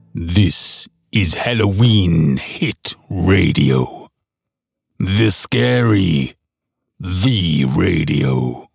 This is Halloween Hit Radio. The Scary, the Radio.